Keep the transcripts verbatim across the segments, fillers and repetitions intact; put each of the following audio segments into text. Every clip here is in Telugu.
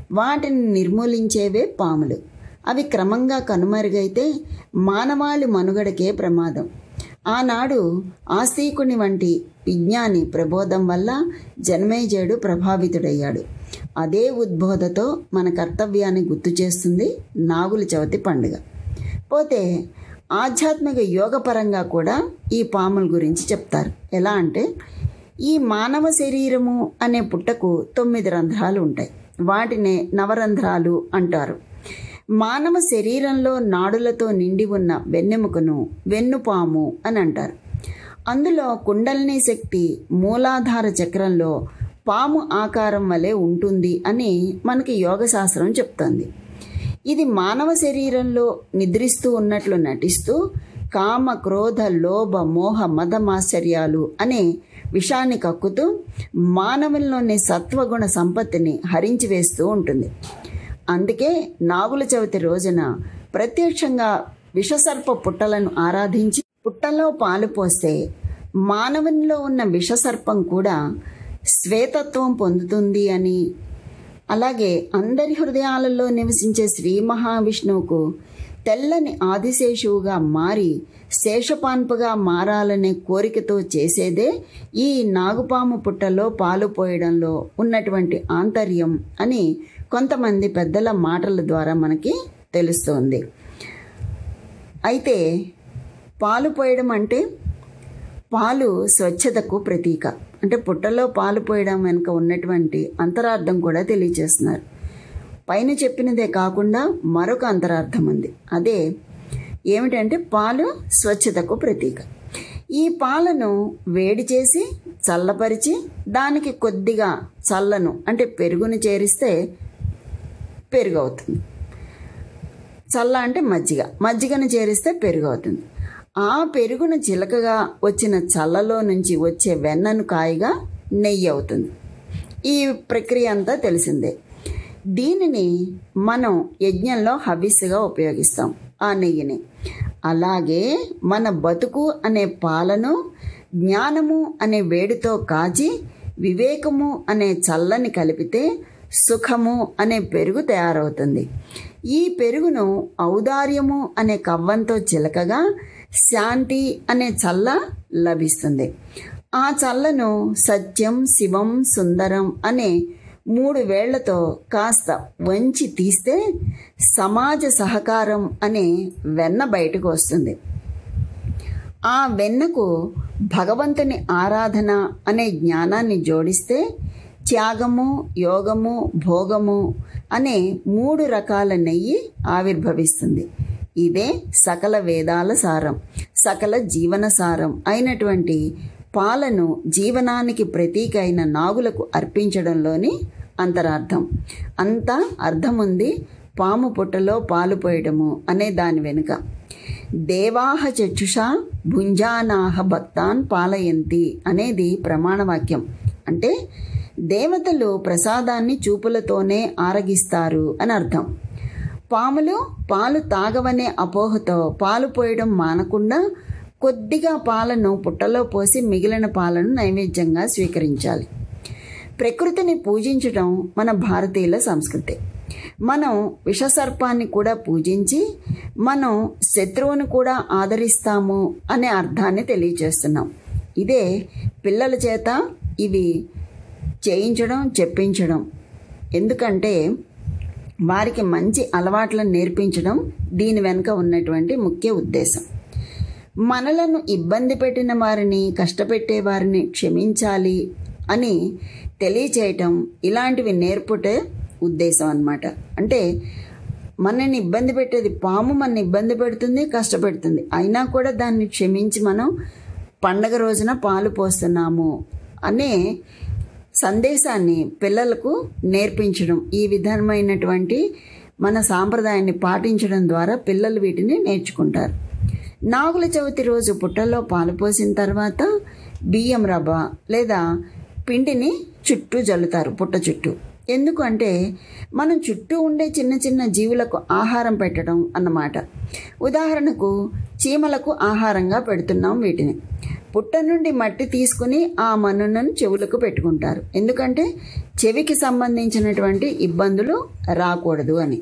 వాటిని నిర్మూలించేవే పాములు. అవి క్రమంగా కనుమరుగైతే మానవాళి మనుగడకే ప్రమాదం. ఆనాడు ఆస్తికుని వంటి విజ్ఞాని ప్రబోధం వల్ల జనమేజయుడు ప్రభావితుడయ్యాడు. అదే ఉద్బోధతో మన కర్తవ్యాన్ని గుర్తు చేస్తుంది నాగుల చవితి పండుగ. పోతే ఆధ్యాత్మిక యోగపరంగా కూడా ఈ పాముల గురించి చెప్తారు. ఎలా అంటే, ఈ మానవ శరీరము అనే పుట్టకు తొమ్మిది రంధ్రాలు ఉంటాయి. వాటినే నవరంధ్రాలు అంటారు. మానవ శరీరంలో నాడులతో నిండి ఉన్న వెన్నెముకను వెన్నుపాము అని అంటారు. అందులో కుండలిని శక్తి మూలాధార చక్రంలో పాము ఆకారం వలె ఉంటుంది అని మనకి యోగశాస్త్రం చెప్తుంది. ఇది మానవ శరీరంలో నిద్రిస్తూ ఉన్నట్లు నటిస్తూ కామ క్రోధ లోభ మోహ మదమాశ్చర్యాలు అనే విషాన్ని కక్కుతూ మానవుల్లోని సత్వగుణ సంపత్తిని హరించి వేస్తూ ఉంటుంది. అందుకే నాగుల చవితి రోజున ప్రత్యక్షంగా విషసర్ప పుట్టలను ఆరాధించి పుట్టలో పాలు పోస్తే మానవునిలో ఉన్న విషసర్పం కూడా శ్వేతత్వం పొందుతుంది అని, అలాగే అందరి హృదయాలలో నివసించే శ్రీ మహావిష్ణువుకు తెల్లని ఆదిశేషువుగా మారి శేషపాన్పుగా మారాలనే కోరికతో చేసేదే ఈ నాగుపాము పుట్టలో పాలు పోయడంలో ఉన్నటువంటి ఆంతర్యం అని కొంతమంది పెద్దల మాటల ద్వారా మనకి తెలుస్తోంది. అయితే పాలు పోయడం అంటే పాలు స్వచ్ఛతకు ప్రతీక. అంటే పుట్టలో పాలు పోయడం వెనుక ఉన్నటువంటి అంతరార్థం కూడా తెలియజేస్తున్నారు. పైన చెప్పినదే కాకుండా మరొక అంతరార్థం ఉంది. అదే ఏమిటంటే పాలు స్వచ్ఛతకు ప్రతీక. ఈ పాలను వేడి చేసి చల్లపరిచి దానికి కొద్దిగా చల్లను అంటే పెరుగును చేరిస్తే పెరుగు అవుతుంది. చల్ల అంటే మజ్జిగ, మజ్జిగను చేరిస్తే పెరుగు అవుతుంది. ఆ పెరుగును చిలకగా వచ్చిన చల్లలో నుంచి వచ్చే వెన్నను కాయగా నెయ్యి అవుతుంది. ఈ ప్రక్రియ అంతా తెలిసిందే. దీనిని మనం యజ్ఞంలో హవిస్సుగా ఉపయోగిస్తాం ఆ నెయ్యిని. అలాగే మన బతుకు అనే పాలను జ్ఞానము అనే వేడితో కాచి వివేకము అనే చల్లని కలిపితే సుఖము అనే పెరుగు తయారవుతుంది. ఈ పెరుగును ఔదార్యము అనే కవ్వంతో చిలకగా శాంతి అనే చల్ల లభిస్తుంది. ఆ చల్లను సత్యం, శివం, సుందరం అనే మూడు వేళ్లతో కాస్త వంచి తీస్తే సమాజ సహకారం అనే వెన్న బయటకు వస్తుంది. ఆ వెన్నకు భగవంతుని ఆరాధన అనే జ్ఞానాన్ని జోడిస్తే త్యాగము, యోగము, భోగము అనే మూడు రకాల నెయ్యి ఆవిర్భవిస్తుంది. ఇదే సకల వేదాల సారం, సకల జీవన సారం అయినటువంటి పాలను జీవనానికి ప్రతీక అయిన నాగులకు అర్పించడంలోని అంతరార్థం. అంతా అర్థముంది పాము పుట్టలో పాలు పోయడము అనే దాని వెనుక. దేవాహ చక్షుషా భుంజానాహ భక్తాన్ పాలయంతి అనేది ప్రమాణవాక్యం. అంటే దేవతలు ప్రసాదాన్ని చూపులతోనే ఆరగిస్తారు అని అర్థం. పాములు పాలు తాగవనే అపోహతో పాలు పోయడం మానకుండా కొద్దిగా పాలను పుట్టలో పోసి మిగిలిన పాలను నైవేద్యంగా స్వీకరించాలి. ప్రకృతిని పూజించడం మన భారతీయుల సంస్కృతి. మనం విషసర్పాన్ని కూడా పూజించి మనం శత్రువును కూడా ఆదరిస్తాము అనే అర్థాన్ని తెలియజేస్తున్నాం. ఇదే పిల్లల చేత ఇవి చేయించడం, చెప్పించడం. ఎందుకంటే వారికి మంచి అలవాట్లను నేర్పించడం దీని వెనుక ఉన్నటువంటి ముఖ్య ఉద్దేశం. మనలను ఇబ్బంది పెట్టిన వారిని, కష్టపెట్టే వారిని క్షమించాలి అని తెలియచేయటం ఇలాంటివి నేర్పుటే ఉద్దేశం అన్నమాట. అంటే మనని ఇబ్బంది పెట్టేది పాము, మన ఇబ్బంది పెడుతుంది, కష్టపెడుతుంది. అయినా కూడా దాన్ని క్షమించి మనం పండగ రోజున పాలు పోస్తున్నాము అనే సందేశాన్ని పిల్లలకు నేర్పించడం, ఈ విధమైనటువంటి మన సాంప్రదాయాన్ని పాటించడం ద్వారా పిల్లలు వీటిని నేర్చుకుంటారు. నాగుల చవితి రోజు పుట్టల్లో పాలు పోసిన తర్వాత బియ్యం రవ్వ లేదా పిండిని చుట్టూ జల్లుతారు పుట్ట చుట్టూ. ఎందుకంటే మనం చుట్టూ ఉండే చిన్న చిన్న జీవులకు ఆహారం పెట్టడం అన్నమాట. ఉదాహరణకు చీమలకు ఆహారంగా పెడుతున్నాం వీటిని. పుట్ట నుండి మట్టి తీసుకుని ఆ మన్నును చెవులకు పెట్టుకుంటారు. ఎందుకంటే చెవికి సంబంధించినటువంటి ఇబ్బందులు రాకూడదు అని.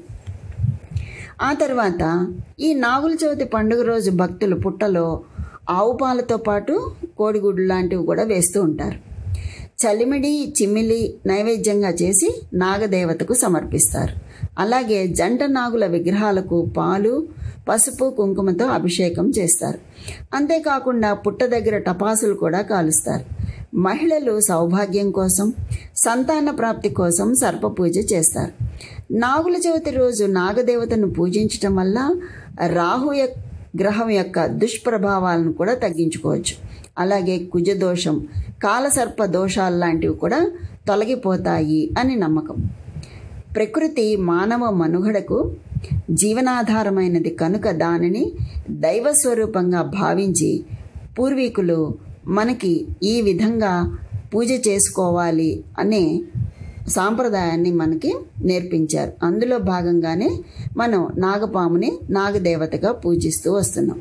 ఆ తర్వాత ఈ నాగుల చవితి పండుగ రోజు భక్తులు పుట్టలో ఆవు పాలతో పాటు కోడిగుడ్లు లాంటివి కూడా వేస్తూ ఉంటారు. చలిమిడి చిమ్మిలి నైవేద్యంగా చేసి నాగదేవతకు సమర్పిస్తారు. అలాగే జంట నాగుల విగ్రహాలకు పాలు పసుపు కుంకుమతో అభిషేకం చేస్తారు. అంతేకాకుండా పుట్ట దగ్గర టపాసులు కూడా కాలుస్తారు. మహిళలు సౌభాగ్యం కోసం సంతాన ప్రాప్తి కోసం సర్ప పూజ చేస్తారు. నాగుల చవితి రోజు నాగదేవతను పూజించటం వల్ల రాహు గ్రహం యొక్క దుష్ప్రభావాలను కూడా తగ్గించుకోవచ్చు. అలాగే కుజదోషం కాలసర్ప దోషాలు లాంటివి కూడా తొలగిపోతాయి అని నమ్మకం. ప్రకృతి మానవ మనుగడకు జీవనాధారమైనది కనుక దానిని దైవస్వరూపంగా భావించి పూర్వీకులు మనకి ఈ విధంగా పూజ చేసుకోవాలి అనే సాంప్రదాయాన్ని మనకి నేర్పించారు. అందులో భాగంగానే మనం నాగపాముని నాగదేవతగా పూజిస్తూ వస్తున్నాం.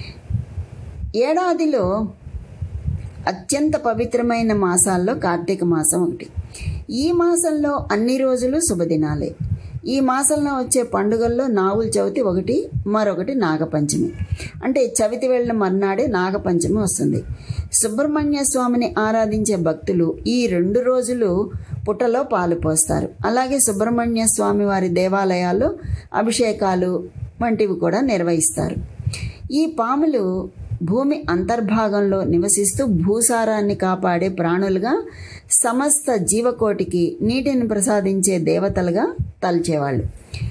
ఏడాదిలో అత్యంత పవిత్రమైన మాసాల్లో కార్తీక మాసం ఒకటి. ఈ మాసంలో అన్ని రోజులు శుభదినాలే. ఈ మాసంలో వచ్చే పండుగల్లో నాగుల చవితి ఒకటి, మరొకటి నాగపంచమి. అంటే చవితి వెళ్ళిన మర్నాడే నాగపంచమి వస్తుంది. సుబ్రహ్మణ్య స్వామిని ఆరాధించే భక్తులు ఈ రెండు రోజులు పుట్టలో పాలు పోస్తారు. అలాగే సుబ్రహ్మణ్య స్వామి వారి దేవాలయాల్లో అభిషేకాలు వంటివి కూడా నిర్వహిస్తారు. ఈ పాములు భూమి అంతర్భాగంలో నివసిస్తూ భూసారాన్ని కాపాడే ప్రాణులుగా సమస్త జీవకోటికి నీటిని ప్రసాదించే దేవతలుగా తలచేవాళ్ళు.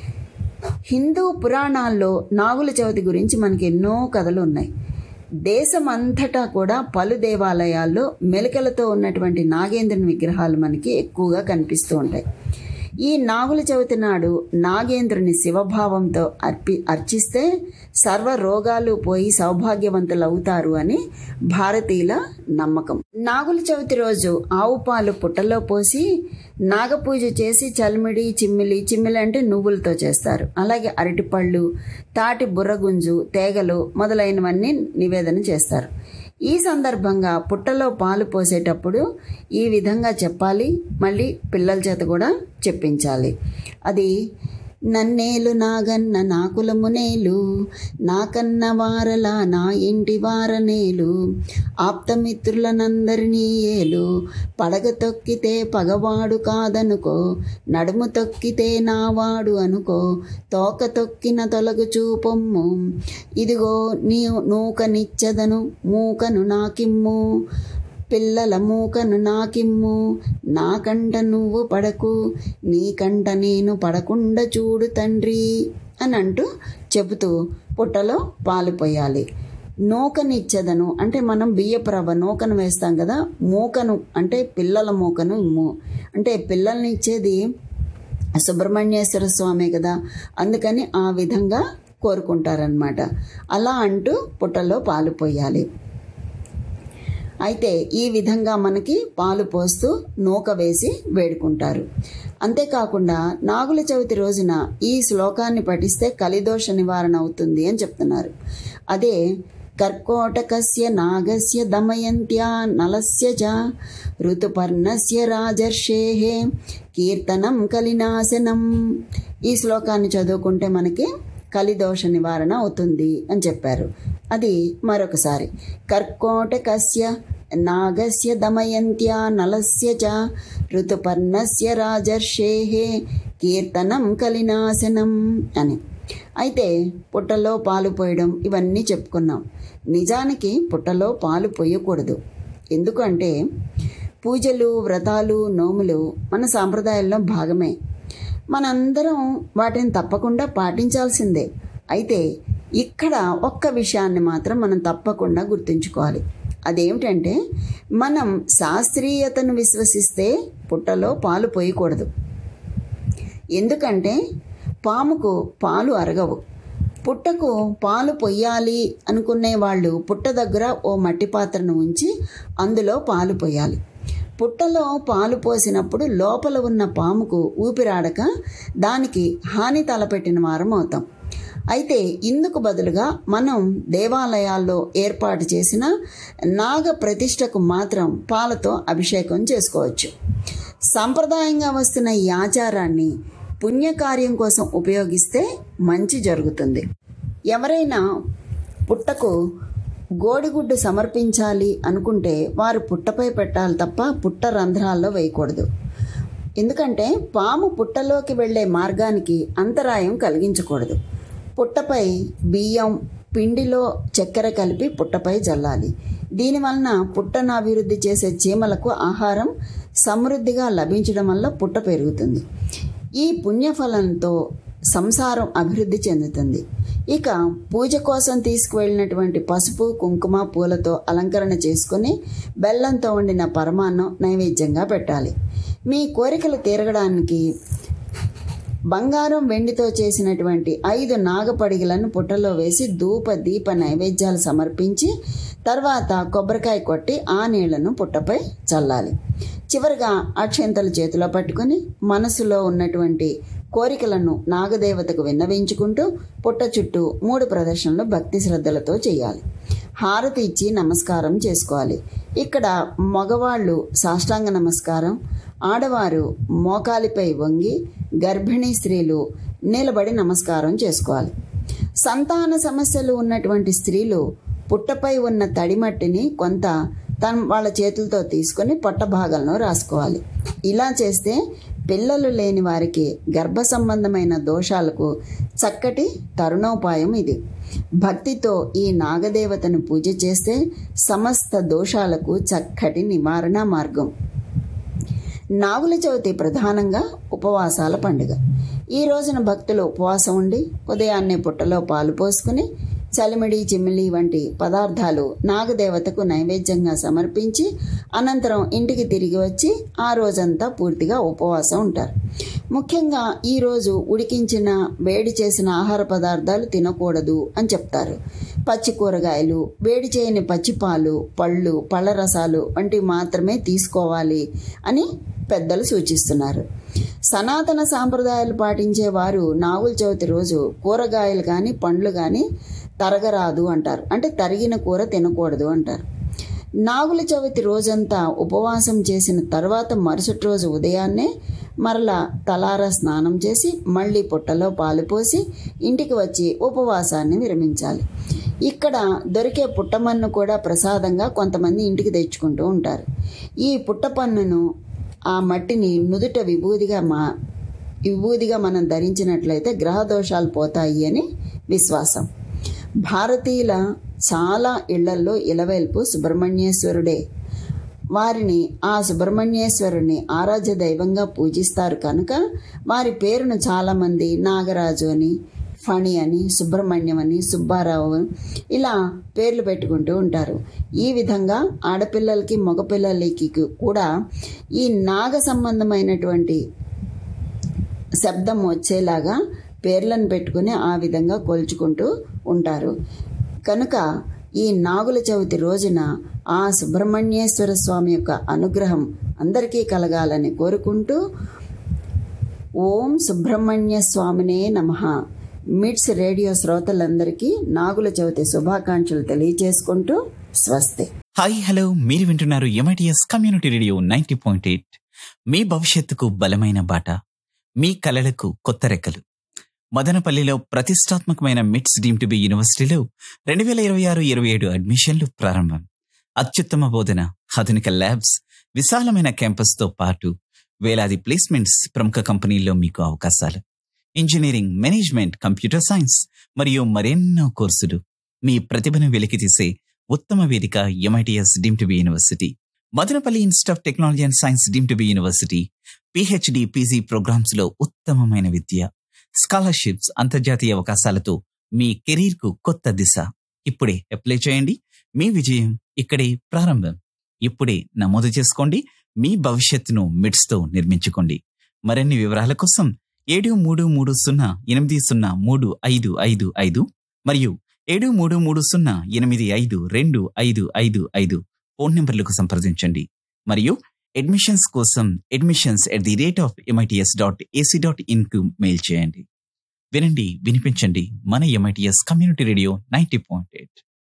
హిందూ పురాణాల్లో నాగుల చవితి గురించి మనకి ఎన్నో కథలు ఉన్నాయి. దేశమంతటా కూడా పలు దేవాలయాల్లో మెలికలతో ఉన్నటువంటి నాగేంద్రుని విగ్రహాలు మనకి ఎక్కువగా కనిపిస్తూ ఉంటాయి. ఈ నాగుల చవితి నాడు నాగేంద్రుని శివభావంతో అర్పి అర్చిస్తే సర్వ రోగాలు పోయి సౌభాగ్యవంతులు అవుతారు అని భారతీయుల నమ్మకం. నాగుల చవితి రోజు ఆవు పాలు పుట్టలో పోసి నాగపూజ చేసి చలిమిడి చిమ్మిలి చిమ్మిలి అంటే నువ్వులతో చేస్తారు. అలాగే అరటిపళ్ళు తాటి బుర్రగుంజు తేగలు మొదలైనవన్నీ నివేదన చేస్తారు. ఈ సందర్భంగా పుట్టలో పాలు పోసేటప్పుడు ఈ విధంగా చెప్పాలి, మళ్ళీ పిల్లల చేత కూడా చెప్పించాలి. అది నన్నేలు నాగన్న నాకులమునేలు నాకన్న వారల నా ఇంటి వారనేలు ఆప్తమిత్రులనందరినీ ఏలు పడగ తొక్కితే పగవాడు కాదనుకో నడుము తొక్కితే నావాడు అనుకో తోక తొక్కిన తొలగు చూపొమ్ము ఇదిగో నీ నూకనిచ్చదను మూకను నాకిమ్ము పిల్లల మూకను నాకిమ్ము నాకంట నువ్వు పడకు నీకంట నేను పడకుండా చూడు తండ్రి అని అంటూ చెబుతూ పుట్టలో పాలు పోయాలి. నూకనిచ్చేదను అంటే మనం బియ్యపు రవ్వ నూకను వేస్తాం కదా, మూకను అంటే పిల్లల మూకను ఇమ్ము అంటే పిల్లల్ని ఇచ్చేది సుబ్రహ్మణ్యేశ్వర స్వామి కదా, అందుకని ఆ విధంగా కోరుకుంటారనమాట. అలా అంటూ పుట్టలో పాలు పోయాలి. అయితే ఈ విధంగా మనకి పాలు పోస్తూ నూక వేసి వేడుకుంటారు. అంతేకాకుండా నాగుల చవితి రోజున ఈ శ్లోకాన్ని పఠిస్తే కలిదోష నివారణ అవుతుంది అని చెప్తున్నారు. అదే కర్కోటకస్య నాగస్య దమయంత్యా నలస్య చ ఋతుపర్ణస్య రాజర్షేః కీర్తనం కలినాశనం. ఈ శ్లోకాన్ని చదువుకుంటే మనకి కలిదోష నివారణ అవుతుంది అని చెప్పారు. అది మరొకసారి కర్కోటకస్య నాగస్య దమయంత్యా నలస్య చ ఋతుపర్ణస్య రాజర్షేః కీర్తనం కలినాశనం అని. అయితే పుట్టలో పాలు పోయడం ఇవన్నీ చెప్పుకున్నాం. నిజానికి పుట్టలో పాలు పోయకూడదు. ఎందుకంటే పూజలు వ్రతాలు నోములు మన సాంప్రదాయాల్లో భాగమే. మనందరం వాటిని తప్పకుండా పాటించాల్సిందే. అయితే ఇక్కడ ఒక్క విషయాన్ని మాత్రం మనం తప్పకుండా గుర్తుంచుకోవాలి. అదేమిటంటే మనం శాస్త్రీయతను విశ్వసిస్తే పుట్టలో పాలు పోయకూడదు. ఎందుకంటే పాముకు పాలు అరగవు. పుట్టకు పాలు పొయ్యాలి అనుకునే వాళ్ళు పుట్ట దగ్గర ఓ మట్టి పాత్రను ఉంచి అందులో పాలు పోయాలి. పుట్టలో పాలు పోసినప్పుడు లోపల ఉన్న పాముకు ఊపిరాడక దానికి హాని తలపెట్టిన వారం అవుతాం. అయితే ఇందుకు బదులుగా మనం దేవాలయాల్లో ఏర్పాటు చేసిన నాగ ప్రతిష్టకు మాత్రం పాలతో అభిషేకం చేసుకోవచ్చు. సాంప్రదాయంగా వస్తున్న ఈ ఆచారాన్ని పుణ్యకార్యం కోసం ఉపయోగిస్తే మంచి జరుగుతుంది. ఎవరైనా పుట్టకు గోడిగుడ్డు సమర్పించాలి అనుకుంటే వారు పుట్టపై పెట్టాలి తప్ప పుట్ట రంధ్రాల్లో వేయకూడదు. ఎందుకంటే పాము పుట్టలోకి వెళ్ళే మార్గానికి అంతరాయం కలిగించకూడదు. పుట్టపై బియ్యం పిండిలో చక్కెర కలిపి పుట్టపై జల్లాలి. దీనివలన పుట్టను అభివృద్ధి చేసే చీమలకు ఆహారం సమృద్ధిగా లభించడం వల్ల పుట్ట పెరుగుతుంది. ఈ పుణ్యఫలంతో సంసారం అభివృద్ధి చెందుతుంది. ఇక పూజ కోసం తీసుకువెళ్ళినటువంటి పసుపు కుంకుమ పూలతో అలంకరణ చేసుకుని బెల్లంతో వండిన పరమాన్నం నైవేద్యంగా పెట్టాలి. మీ కోరికలు తీరగడానికి బంగారం వెండితో చేసినటువంటి ఐదు నాగపడిగలను పుట్టలో వేసి ధూప దీప నైవేద్యాలు సమర్పించి తర్వాత కొబ్బరికాయ కొట్టి ఆ నీళ్లను పుట్టపై చల్లాలి. చివరిగా అక్షంతలు చేతిలో పట్టుకుని మనసులో ఉన్నటువంటి కోరికలను నాగదేవతకు విన్నవించుకుంటూ పుట్ట చుట్టూ మూడు ప్రదర్శనలు భక్తి శ్రద్ధలతో చేయాలి. హారతి ఇచ్చి నమస్కారం చేసుకోవాలి. ఇక్కడ మగవాళ్ళు సాష్టాంగ నమస్కారం, ఆడవారు మోకాలిపై వంగి, గర్భిణీ స్త్రీలు నిలబడి నమస్కారం చేసుకోవాలి. సంతాన సమస్యలు ఉన్నటువంటి స్త్రీలు పుట్టపై ఉన్న తడిమట్టిని కొంత తన వాళ్ళ చేతులతో తీసుకొని పొట్ట భాగంలో రాసుకోవాలి. ఇలా చేస్తే పిల్లలు లేని వారికి గర్భ సంబంధమైన దోషాలకు చక్కటి తరుణోపాయం ఇది. భక్తితో ఈ నాగదేవతను పూజ చేస్తే సమస్త దోషాలకు చక్కటి నివారణ మార్గం. నాగుల చవితి ప్రధానంగా ఉపవాసాల పండుగ. ఈ రోజున భక్తులు ఉపవాసం ఉండి ఉదయాన్నే పుట్టలో పాలు పోసుకుని చలిమిడి చిమ్మిలి వంటి పదార్థాలు నాగదేవతకు నైవేద్యంగా సమర్పించి అనంతరం ఇంటికి తిరిగి వచ్చి ఆ రోజంతా పూర్తిగా ఉపవాసం ఉంటారు. ముఖ్యంగా ఈరోజు ఉడికించిన వేడి చేసిన ఆహార పదార్థాలు తినకూడదు అని చెప్తారు. పచ్చి కూరగాయలు, వేడి చేయని పచ్చిపాలు, పళ్ళు, పళ్ళ రసాలు వంటివి మాత్రమే తీసుకోవాలి అని పెద్దలు సూచిస్తున్నారు. సనాతన సాంప్రదాయాలు పాటించే వారు నాగుల చవితి రోజు కూరగాయలు కానీ పండ్లు కానీ తరగరాదు అంటారు. అంటే తరిగిన కూర తినకూడదు అంటారు. నాగుల చవితి రోజంతా ఉపవాసం చేసిన తర్వాత మరుసటి రోజు ఉదయాన్నే మరలా తలారా స్నానం చేసి మళ్ళీ పుట్టలో పాలు పోసి ఇంటికి వచ్చి ఉపవాసాన్ని విరమించాలి. ఇక్కడ దొరికే పుట్టమన్ను కూడా ప్రసాదంగా కొంతమంది ఇంటికి తెచ్చుకుంటూ ఉంటారు. ఈ పుట్టపన్నును ఆ మట్టిని నుదుట విభూదిగా మా విభూదిగా మనం ధరించినట్లయితే గ్రహ దోషాలు పోతాయి అని విశ్వాసం. భారతీయుల చాలా ఇళ్లల్లో ఇలవేల్పు సుబ్రహ్మణ్యేశ్వరుడే. వారిని ఆ సుబ్రహ్మణ్యేశ్వరుని ఆరాధ్య దైవంగా పూజిస్తారు కనుక వారి పేరును చాలామంది నాగరాజు అని, ఫణి అని, సుబ్రహ్మణ్యం అని, సుబ్బారావు ఇలా పేర్లు పెట్టుకుంటూ ఉంటారు. ఈ విధంగా ఆడపిల్లలకి మగపిల్లలకి కూడా ఈ నాగ సంబంధమైనటువంటి శబ్దం వచ్చేలాగా పేర్లను పెట్టుకుని ఆ విధంగా కొలుచుకుంటూ ఉంటారు. కనుక ఈ నాగుల చవితి రోజున ఆ సుబ్రహ్మణ్యేశ్వర స్వామి యొక్క అనుగ్రహం అందరికీ కలగాలని కోరుకుంటూ ఓం సుబ్రహ్మణ్య స్వామినే నమః. మిట్స్ రేడియో శ్రోతలందరికీ నాగుల చవితి శుభాకాంక్షలు తెలియజేసుకుంటూ స్వస్తి. హాయ్ హలో, మీరు వింటున్నారు MITS community radio ninety point eight. మీ భవిష్యత్తుకు బలమైన బాట, మీ కలలకు కొత్త రెక్కలు. మదనపల్లిలో ప్రతిష్టాత్మకమైన మిట్స్ డీమ్ టు బి యూనివర్సిటీలో రెండు వేల ఇరవై ఆరు ఇరవై ఏడు అడ్మిషన్లు ప్రారంభం. అత్యుత్తమ బోధన, ఆధునిక ల్యాబ్స్, విశాలమైన క్యాంపస్తో పాటు వేలాది ప్లేస్మెంట్స్, ప్రముఖ కంపెనీల్లో మీకు అవకాశాలు. ఇంజనీరింగ్, మేనేజ్మెంట్, కంప్యూటర్ సైన్స్ మరియు మరెన్నో కోర్సులు. మీ ప్రతిభను వెలికితీసే ఉత్తమ వేదిక MITS deem to be university. Madanapalle institute of technology and science deem to be university. PhD, PG programmes లో ఉత్తమమైన విద్య, స్కాలర్షిప్స్, అంతర్జాతీయ అవకాశాలతో మీ కెరీర్ కు కొత్త దిశ. ఇప్పుడే అప్లై చేయండి. మీ విజయం ఇక్కడే ప్రారంభం. ఇప్పుడే నమోదు చేసుకోండి. మీ భవిష్యత్తును మిట్స్ తో నిర్మించుకోండి. మరిన్ని వివరాల కోసం ఏడు మూడు మూడు సున్నా ఎనిమిది సున్నా మూడు ఐదు ఐదు ఐదు మరియు ఏడు మూడు మూడు సున్నా ఎనిమిది ఐదు రెండు ఐదు ఐదు ఐదు ఫోన్ నెంబర్లకు సంప్రదించండి. మరియు అడ్మిషన్స్ కోసం admissions at the rate of MITS dot AC dot in కు మెయిల్ చేయండి. వినండి, వినిపించండి, మన MITS community radio ninety point eight.